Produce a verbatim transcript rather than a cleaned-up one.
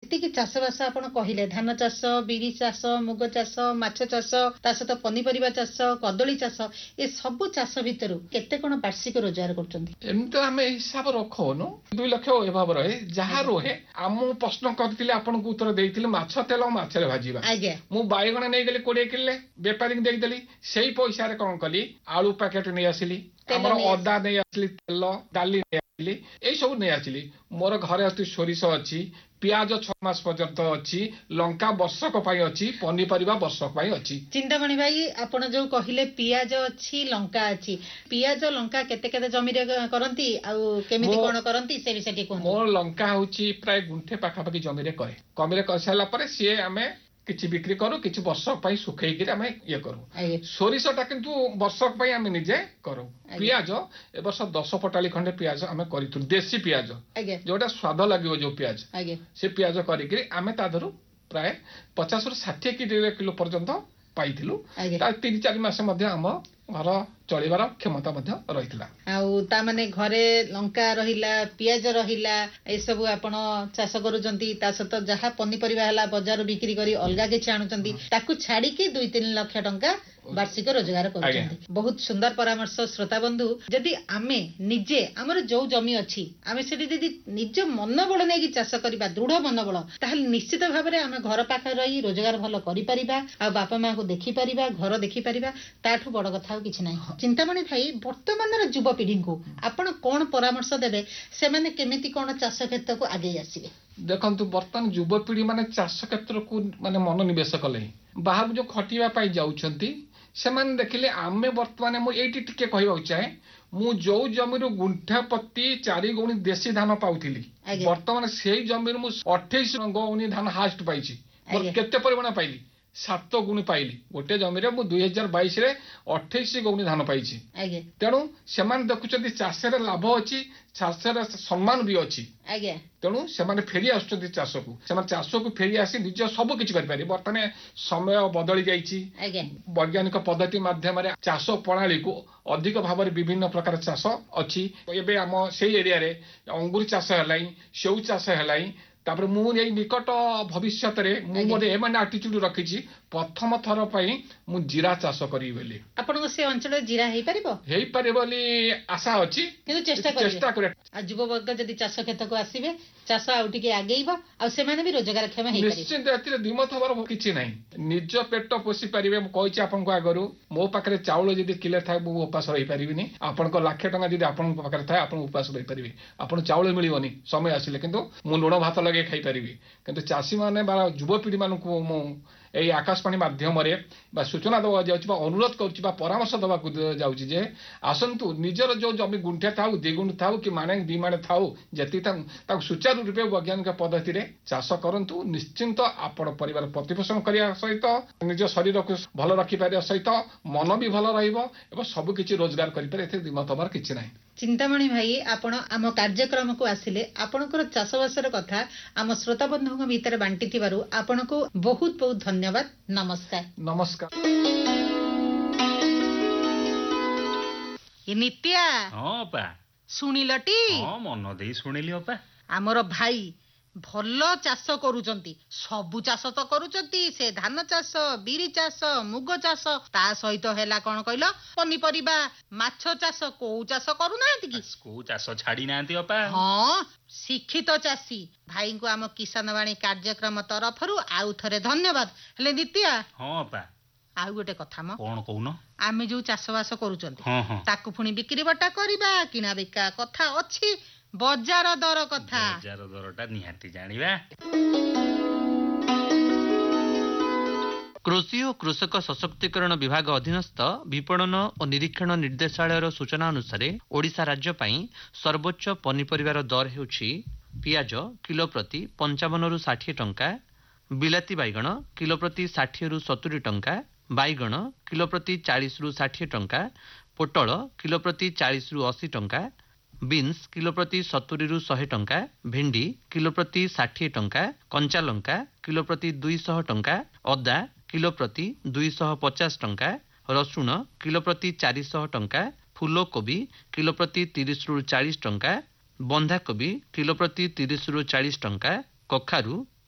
ଯେତିକି ଚାଷବାସ ଆପଣ କହିଲେ ଧାନ ଚାଷ, ବିରି ଚାଷ, ମୁଗ ଚାଷ, ମାଛ ଚାଷ, ତା ସହିତ ପନିପରିବା ଚାଷ, କଦଳୀ ଚାଷ, ଏ ସବୁ ଚାଷ ଭିତରୁ କେତେ କଣ ବାର୍ଷିକ ରୋଜଗାର କରୁଛନ୍ତି? ଏମିତି ଆମେ ହିସାବ ରଖୁନୁ, ଦୁଇ ଲକ୍ଷ ଏଭାବ ରହେ ଯାହା ରହେ। ଆମ ପ୍ରଶ୍ନ କରିଥିଲି ଆପଣଙ୍କୁ ଉତ୍ତର ଦେଇଥିଲି ମାଛ ତେଲ ମାଛରେ ଭାଜିବା। ମୁଁ ବାଇଗଣ ନେଇଗଲି କୋଡିଏ କିଲେ ବେପାରୀଙ୍କୁ ଦେଇଦେଲି, ସେଇ ପଇସାରେ କଣ କଲି ଆଳୁ ପ୍ୟାକେଟ ନେଇ ଆସିଲି, ଆମର ଅଦା ନେଇ ଆସିଲି, ତେଲ ଡାଲି ନେଇ ଆସିଲି, ଏଇ ସବୁ ନେଇ ଆସିଲି। ମୋର ଘରେ ଅଛି ସୋରିଷ ଅଛି, ପିଆଜ ଛଅ ମାସ ପର୍ଯ୍ୟନ୍ତ ଅଛି, ଲଙ୍କା ବର୍ଷକ ପାଇଁ ଅଛି, ପନିପରିବା ବର୍ଷକ ପାଇଁ ଅଛି। ଚିନ୍ତାମଣି ଭାଇ ଆପଣ ଯୋଉ କହିଲେ ପିଆଜ ଅଛି, ଲଙ୍କା ଅଛି, ପିଆଜ ଲଙ୍କା କେତେ କେତେ ଜମିରେ କରନ୍ତି ଆଉ କେମିତି କଣ କରନ୍ତି ସେ ବିଷୟ ଟିକେ କୁହନ୍ତୁ। ମୋର ଲଙ୍କା ହଉଛି ପ୍ରାୟ ଗୁଣ୍ଠେ ପାଖାପାଖି ଜମିରେ କରେ। କମିରେ କରିସାରିଲା ପରେ ସିଏ ଆମେ କିଛି ବିକ୍ରି କରୁ, କିଛି ବର୍ଷ ପାଇଁ ଶୁଖେଇକିରି ଆମେ ଇଏ କରୁ। ସୋରିଷଟା କିନ୍ତୁ ବର୍ଷକ ପାଇଁ ଆମେ ନିଜେ କରୁ। ପିଆଜ ଏ ବର୍ଷ ଦଶ ପଟାଳି ଖଣ୍ଡେ ପିଆଜ ଆମେ କରିଥିଲୁ, ଦେଶୀ ପିଆଜ ଯୋଉଟା ସ୍ୱାଦ ଲାଗିବ ଯୋଉ ପିଆଜ, ସେ ପିଆଜ କରିକିରି ଆମେ ତା ଦେହରୁ ପ୍ରାୟ ପଚାଶରୁ ଷାଠିଏ କିଲୋ ପର୍ଯ୍ୟନ୍ତ ପାଇଥିଲୁ। ତା ତିନି ଚାରି ମାସ ମଧ୍ୟ ଆମ ଘର ଚଳିବାର କ୍ଷମତା ମଧ୍ୟ ରହିଥିଲା। ଆଉ ତା ମାନେ ଘରେ ଲଙ୍କା ରହିଲା, ପିଆଜ ରହିଲା, ଏସବୁ ଆପଣ ଚାଷ କରୁଛନ୍ତି। ତା ସହିତ ଯାହା ପନିପରିବା ହେଲା ବଜାର ବିକ୍ରି କରି ଅଲଗା କିଛି ଆଣୁଛନ୍ତି, ତାକୁ ଛାଡିକି ଦୁଇ ତିନି ଲକ୍ଷ ଟଙ୍କା ବାର୍ଷିକ ରୋଜଗାର କରୁଛନ୍ତି। ବହୁତ ସୁନ୍ଦର ପରାମର୍ଶ। ଶ୍ରୋତା ବନ୍ଧୁ, ଯଦି ଆମେ ନିଜେ ଆମର ଯୋଉ ଜମି ଅଛି ଆମେ ସେଠି ଯଦି ନିଜ ମନୋବଳ ନେଇକି ଚାଷ କରିବା, ଦୃଢ ମନୋବଳ, ତାହେଲେ ନିଶ୍ଚିତ ଭାବରେ ଆମେ ଘର ପାଖରେ ରହି ରୋଜଗାର ଭଲ କରିପାରିବା, ଆଉ ବାପା ମାଙ୍କୁ ଦେଖିପାରିବା, ଘର ଦେଖିପାରିବା। ତାଠୁ ବଡ କଥା ଆଉ କିଛି ନାହିଁ। ଚିନ୍ତାମଣି ଭାଇ, ବର୍ତ୍ତମାନର ଯୁବପିଢିଙ୍କୁ ଆପଣ କଣ ପରାମର୍ଶ ଦେବେ, ସେମାନେ କେମିତି କଣ ଚାଷ କ୍ଷେତ୍ରକୁ ଆଗେଇ ଆସିବେ? ଦେଖନ୍ତୁ, ବର୍ତ୍ତମାନ ଯୁବପିଢି ମାନେ ଚାଷ କ୍ଷେତ୍ରକୁ ମାନେ ମନୋନିବେଶ କଲେ, ବାହାରକୁ ଯୋଉ ଖଟିବା ପାଇଁ ଯାଉଛନ୍ତି ସେମାନେ ଦେଖିଲେ ଆମେ ବର୍ତ୍ତମାନ, ମୁଁ ଏଇଠି ଟିକେ କହିବାକୁ ଚାହେଁ, ମୁଁ ଯୋଉ ଜମିରୁ ଗୁଣ୍ଠା ପ୍ରତି ଚାରି ଗଉଣି ଦେଶୀ ଧାନ ପାଉଥିଲି, ବର୍ତ୍ତମାନ ସେଇ ଜମିରୁ ମୁଁ ଅଠେଇଶ ଗଉଣି ଧାନ ହାଷ୍ଟ ପାଇଛି। କେତେ ପରିମାଣ ପାଇଲି? ସାତ ଗୁଣି ପାଇଲି। ଗୋଟେ ଜମିରେ ମୁଁ ଦୁଇ ହଜାର ବାଇଶରେ ଅଠେଇଶ ଗଉଣି ଧାନ ପାଇଛି। ତେଣୁ ସେମାନେ ଦେଖୁଛନ୍ତି ଚାଷରେ ଲାଭ ଅଛି, ଚାଷରେ ସମ୍ମାନ ବି ଅଛି। ତେଣୁ ସେମାନେ ଫେରି ଆସୁଛନ୍ତି ଚାଷକୁ, ସେମାନେ ଚାଷକୁ ଫେରି ଆସି ନିଜ ସବୁ କିଛି କରିପାରିବେ। ବର୍ତ୍ତମାନ ସମୟ ବଦଳି ଯାଇଛି, ବୈଜ୍ଞାନିକ ପଦ୍ଧତି ମାଧ୍ୟମରେ ଚାଷ ପ୍ରଣାଳୀକୁ ଅଧିକ ଭାବରେ ବିଭିନ୍ନ ପ୍ରକାର ଚାଷ ଅଛି। ଏବେ ଆମ ସେଇ ଏରିଆରେ ଅଙ୍ଗୁର ଚାଷ ହେଲାଣି, ସେଉ ଚାଷ ହେଲାଣି। ତାପରେ ମୁଁ ଏଇ ନିକଟ ଭବିଷ୍ୟତରେ ମୁଁ ମୋର ଏମାନେ ଆଟିଚ୍ୟୁଡ ରଖିଛି, ପ୍ରଥମ ଥର ପାଇଁ ମୁଁ ଜିରା ଚାଷ କରିବି ବୋଲି। ଆପଣଙ୍କ ସେ ଅଞ୍ଚଳରେ ଜିରା ହେଇପାରିବ? ହେଇପାରିବ ବୋଲି ଆଶା ଅଛି, କିନ୍ତୁ ଚେଷ୍ଟା ଚେଷ୍ଟା କରିବା। ଆଉ ଯୁବବର୍ଗ ଯଦି ଚାଷ କ୍ଷେତ୍ରକୁ ଆସିବେ, ଚାଷ ଆଉ ଟିକେ ଆଗେଇବ, ଆଉ ସେମାନେ ବି ରୋଜଗାର କ୍ଷମ ହେଇପାରିବେ। ନିଶ୍ଚିନ୍ତ, ଏଥିରେ ଦ୍ୱିମତ ହବାର କିଛି ନାହିଁ। ନିଜ ପେଟ ପୋଷି ପାରିବେ। ମୁଁ କହିଛି ଆପଣଙ୍କ ଆଗରୁ, ମୋ ପାଖରେ ଚାଉଳ ଯଦି କିଲେ ଥାଏ ମୁଁ ଉପାସ ରହିପାରିବିନି। ଆପଣଙ୍କ ଲକ୍ଷେ ଟଙ୍କା ଯଦି ଆପଣଙ୍କ ପାଖରେ ଥାଏ ଆପଣ ଉପାସ ରହିପାରିବେ। ଆପଣ ଚାଉଳ ମିଳିବନି ସମୟ ଆସିଲେ, କିନ୍ତୁ ମୁଁ ଲୁଣ ଭାତ ଲଗେଇ ଖାଇପାରିବି। କିନ୍ତୁ ଚାଷୀମାନେ ବା ଯୁବପିଢି ମାନଙ୍କୁ ମୁଁ ଏଇ ଆକାଶବାଣୀ ମାଧ୍ୟମରେ ବା ସୂଚନା ଦେବାକୁ ଯାଉଛି ବା ଅନୁରୋଧ କରୁଛି ବା ପରାମର୍ଶ ଦେବାକୁ ଯାଉଛି ଯେ ଆସନ୍ତୁ, ନିଜର ଯୋଉ ଜମି ଗୁଣ୍ଠେ ଥାଉ, ଦି ଗୁଣ୍ଠ ଥାଉ କି ମାଣେ ଦି ମାଣେ ଥାଉ, ଯେତିକି ଥାଉ ତାକୁ ସୁଚାରୁ ରୂପେ ବୈଜ୍ଞାନିକ ପଦ୍ଧତିରେ ଚାଷ କରନ୍ତୁ। ନିଶ୍ଚିନ୍ତ ଆପଣ ପରିବାର ପ୍ରତିପୋଷଣ କରିବା ସହିତ ନିଜ ଶରୀରକୁ ଭଲ ରଖିପାରିବା ସହିତ ମନ ବି ଭଲ ରହିବ ଏବଂ ସବୁ କିଛି ରୋଜଗାର କରିପାରିବେ। ଏଥିରେ ଦ୍ୱିମତ ହେବାର କିଛି ନାହିଁ। ଚିନ୍ତାମଣି ଭାଇ, ଆପଣ ଆମ କାର୍ଯ୍ୟକ୍ରମକୁ ଆସିଲେ, ଆପଣଙ୍କର ଚାଷବାସର କଥା ଆମ ଶ୍ରୋତା ବନ୍ଧୁଙ୍କ ଭିତରେ ବାଣ୍ଟିଥିବାରୁ ଆପଣଙ୍କୁ ବହୁତ ବହୁତ ଧନ୍ୟବାଦ। ନମସ୍କାର। ନମସ୍କାର। ନିତ୍ୟା, ହଁ ଅପା, ଶୁଣିଲଟି? ହଁ, ମନ ଦେଇ ଶୁଣିଲି ଅପା। ଆମର ଭାଇ ଭଲ ଚାଷ କରୁଛନ୍ତି। ସବୁ ଚାଷ ତ କରୁଛନ୍ତି, ସେ ଧାନ ଚାଷ, ବିରି ଚାଷ, ମୁଗ ଚାଷ, ତା ସହିତ ହେଲା କଣ କହିଲ, ପନିପରିବା, ମାଛ ଚାଷ। କୋଉ ଚାଷ କରୁନାହାନ୍ତି କି? କୋଉ ଚାଷ ଛାଡି ନାହାନ୍ତି ଅପା। ହଁ, ଶିକ୍ଷିତ ଚାଷୀ ଭାଇଙ୍କୁ ଆମ କିଷାନ ବାଣୀ କାର୍ଯ୍ୟକ୍ରମ ତରଫରୁ ଆଉ ଥରେ ଧନ୍ୟବାଦ। ହେଲେ ନିତ୍ୟା, ହଁ ଅପା, ଆଉ ଗୋଟେ କଥା ମ, କଣ କହୁନ? ଆମେ ଯୋଉ ଚାଷବାସ କରୁଛନ୍ତି ହଁ ହଁ, ତାକୁ ପୁଣି ବିକ୍ରି ବଟା କରିବା, କିଣା ବିକା କଥା ଅଛି, ବଜାର ଦର କଥା। ବଜାର ଦରଟା ନିହାତି ଜାଣିବା। କୃଷି ଓ କୃଷକ ସଶକ୍ତିକରଣ ବିଭାଗ ଅଧୀନସ୍ଥ ବିପଣନ ଓ ନିରୀକ୍ଷଣ ନିର୍ଦ୍ଦେଶାଳୟର ସୂଚନା ଅନୁସାରେ ଓଡ଼ିଶା ରାଜ୍ୟ ପାଇଁ ସର୍ବୋଚ୍ଚ ପନିପରିବାର ଦର ହେଉଛି ପିଆଜ କିଲୋ ପ୍ରତି ପଞ୍ଚାବନରୁ ଷାଠିଏ ଟଙ୍କା, ବିଲାତି ବାଇଗଣ କିଲୋ ପ୍ରତି ଷାଠିଏରୁ ସତୁରି ଟଙ୍କା, ବାଇଗଣ କିଲୋ ପ୍ରତି ଚାଳିଶରୁ ଷାଠିଏ ଟଙ୍କା, ପୋଟଳ କିଲୋ ପ୍ରତି ଚାଳିଶରୁ ଅଶୀ ଟଙ୍କା, ବିନ୍ସ କିଲୋ ପ୍ରତି ସତୁରିରୁ ଶହେ ଟଙ୍କା, ଭେଣ୍ଡି କିଲୋ ପ୍ରତି ଷାଠିଏ ଟଙ୍କା, କଞ୍ଚା ଲଙ୍କା କିଲୋ ପ୍ରତି ଦୁଇଶହ ଟଙ୍କା, ଅଦା କିଲୋ ପ୍ରତି ଦୁଇଶହ ପଚାଶ ଟଙ୍କା, ରସୁଣ କିଲୋ ପ୍ରତି ଚାରିଶହ ଟଙ୍କା, ଫୁଲକୋବି କିଲୋ ପ୍ରତି ତିରିଶରୁ ଚାଳିଶ ଟଙ୍କା, ବନ୍ଧାକୋବି କିଲୋ ପ୍ରତି ତିରିଶରୁ ଚାଳିଶ ଟଙ୍କା, କଖାରୁ